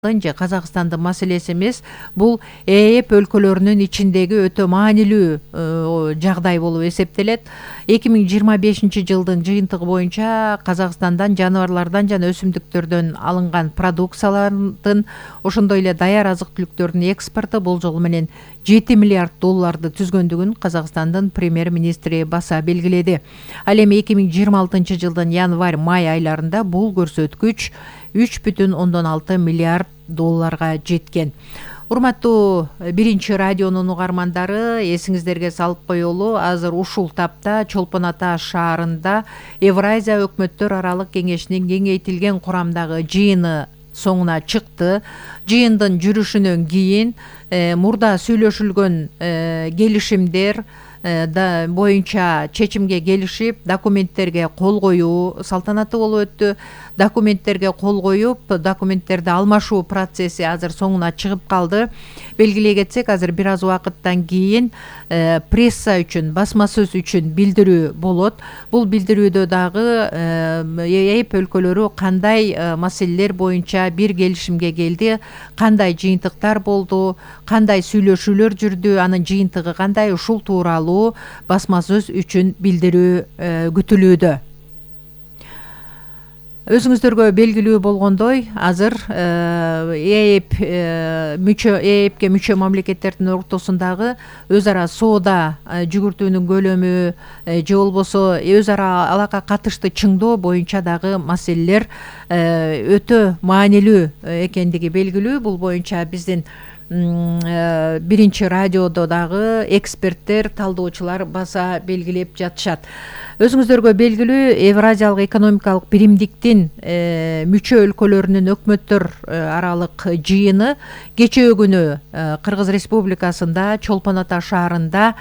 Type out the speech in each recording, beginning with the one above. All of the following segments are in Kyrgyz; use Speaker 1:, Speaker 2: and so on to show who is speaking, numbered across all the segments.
Speaker 1: же Казакстандын маселеси эмес, бул ЭЭП өлкөлөрүнүн ичиндеги өтө маанилүү жагдай болуп эсептелет. 2025 жылдын жыйынтыгы боюнча Казакстандан жаныбарлардан жана өсүмдүктөрдөн алынган продукциялардын, ошондой эле даяр азык-түлүктөрдүн экспорту болжол менен 7 миллиард долларды түзгөндүгүн Казакстандын премьер-министри баса белгиледи. Ал эми 2026 жылдын январь-май айларында бул көрсөткүч 3,6 миллиард долларга жеткен. Урматтуу биринчи радионун угармандары, эсиңиздерге салып коелу, азыр ушул тапта Чолпон Ата шаарында Евразия өкмөттөр аралык кеңешинин кеңейтилген курамдагы жыйыны соңуна чыкты. Жыйындын жүрүшүнөн кийин мурда сүйлөшүлгөн келишимдер боюнча чечимге келишип, документтерге кол коюу салтанаты болуп өттү. Документтерге кол коюп, документтерди алмашуу процесси азыр соңуна чыгып калды. Белгилей кетсек, азыр бир аз убакыттан кийин пресса үчүн, басма сөз үчүн билдирүү болот. Бул билдирүүдө дагы ЭЭП өлкөлөрү кандай маселелер боюнча бир келишимге келди, кандай жыйынтыктар болду, кандай сүйлөшүүлөр жүрдү, анын жыйынтыгы кандай, ушул тууралуу басма сөз үчүн билдирүү күтүлүүдө. Өзүңүздөргө белгилүү болгондой, азыр ЭЭПке мүчө мамлекеттердин ортосундагы өз ара соода жүгүртүүнүн көлөмү же болбосо өз ара алака катышты чыңдоо боюнча дагы маселелер өтө маанилүү экендиги белгилүү. Бул боюнча биздин биринчи радиодо дагы эксперттер, талдоочулар баса белгилеп жатышат. Өзүңүздөргө белгилүү, Евразиялык экономикалык биримдиктин мүчө өлкөлөрүнүн өкмөттөр аралык жыйыны кечээ күнү Кыргыз Республикасында Чолпон Ата шаарында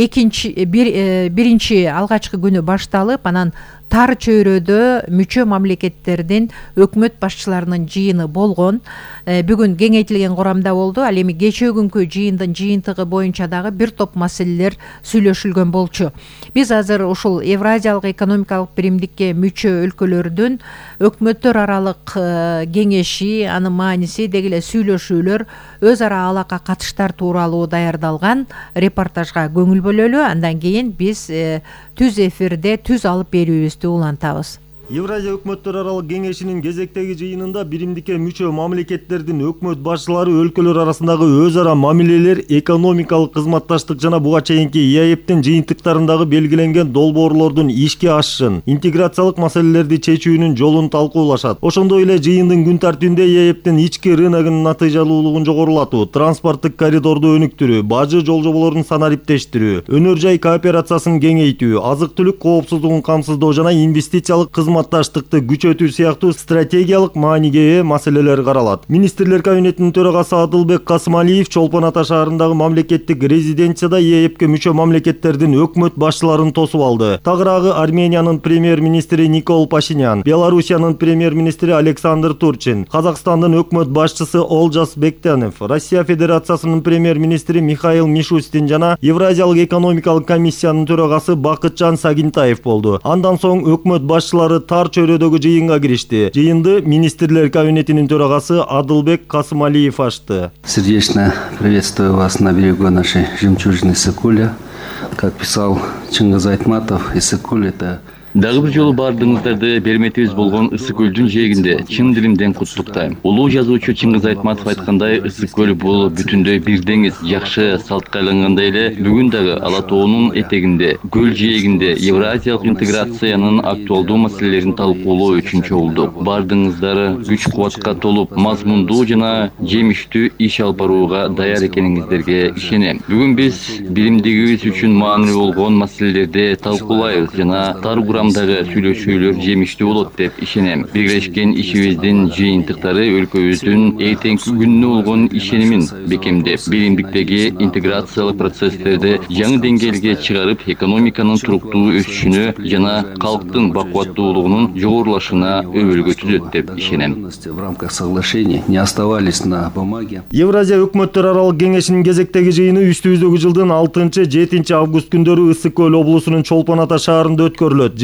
Speaker 1: биринчи алгачкы күнү башталып, анан тар чөйрөдө мүчө мамлекеттердин өкмөт башчыларынын жыйыны болгон. Бүгүн кеңейтилген курамда болду. Ал эми кечээ күнкү жыйындын жыйынтыгы боюнча дагы бир топ маселелер сүйлөшүлгөн болчу. Биз азыр ушул Евразиялык экономикалык биримдикке мүчө өлкөлөрдүн өкмөттөр аралык кеңеши, анын мааниси, деги эле сүйлөшүүлөр, өз ара алака катыштар тууралуу даярдалган репортажга көңүл бөлөлү. Андан кийин биз түз эфирде түз алып берүүбүздү улантабыз.
Speaker 2: Евразия өкмөттөр аралык кеңешинин кезектеги жыйынында биримдикке мүчө мамлекеттердин өкмөт башчылары өлкөлөр арасындагы өз ара мамилелер, экономикалык кызматташтык жана буга чейинки ЭЭПтин жыйынтыктарындагы белгиленген долбоорлордун ишке ашышын, интеграциялык маселелерди чечүүнүн жолун талкуулашат. Ошондой эле жыйындын күн тартибинде ЭЭПтин ички рыногунун натыйжалуулугун жогорулатуу, транспорттук коридорду өнүктүрүү, бажы жолжоболордун санариптештирүү, өнөр жай кооперациясын кеңейтүү, азык-түлүк коопсуздугун камсыздоо жана инвестициялык кызматташтыкты күчөтүү сыяктуу стратегиялык мааниге ээ маселелер каралат. Министрлер кабинетинин төрагасы Адылбек Касымалиев Чолпон Ата шаарындагы мамлекеттик резиденцияда ЭЭПке мүчө мамлекеттердин өкмөт башчыларын тосуп алды. Тагыраагы Армениянын премьер-министри Никол Пашинян, Белоруссиянын премьер-министри Александр Турчин, Казакстандын өкмөт башчысы Олжас Бектенов, Россия Федерациясынын премьер-министри Михаил Мишустин жана Евразиялык экономикалык комиссиянын төрагасы Бакытжан Сагинтаев болду. Андан соң өкмөт башчылары тар чөйрөдөгү жыйынга киришти. Жыйынды министрлер кабинетинин төрагасы Адылбек Касымалиев ачты.
Speaker 3: Сердечно приветствую вас на берегу нашей жемчужины Иссык-Куля. Как писал Чингиз Айтматов, Иссык-Куль — это
Speaker 4: Дагы бир жолу бардыгыңыздарды берметибиз болгон Иссык-Көлдүн жээгинде чын дилимден куттуктайм. Улуу жазуучу Чингиз Айтматов айткандай, Иссык-Көл бул бүтүндөй бир деңиз, жакшы салтка айлангандай эле бүгүн дагы Ала тоонун этегинде, көл жээгинде Евразиялык интеграциянын актуалдуу маселелерин талкуулоо үчүн чогулдук. Бардыгыңыздары күч-кубатка толуп, мазмундуу жана жемиштүү иш алып барууга даяр экениңиздерге ишенем. Бүгүн биз биримдигибиз үчүн маанилүү болгон маселелерди талкуулайбыз жана тар курамдагы сүйлөшүүлөр жемиштүү болот деп ишенем. Биргелешкен ишибиздин жыйынтыктары өлкөбүздүн эртеңки күнүнө болгон ишенимин бекемдеп, биримдиктеги интеграциялык процесстерди жаңы деңгээлге чыгарып, экономиканын туруктуу өсүшүнө жана калктын бакубаттуулугунун жогорулашына өбөлгө түзөт деп ишенем.
Speaker 3: в рамках соглашений не оставались на бумаге.
Speaker 2: Евразия өкмөттөр аралык кеңешинин кезектеги жыйыны үстүбүздөгү жылдын 6-7 август күндөрү Иссык-Көл облусунун Чолпон Ата шаарында өткөрүлөт.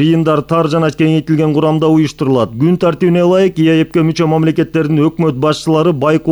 Speaker 2: жыйындар тар жана кеңейтилген курамда уюштурулат. Күн тартибине ылайык ИАЭПке мүчө мамлекеттердин өкмөт башчылары байкоо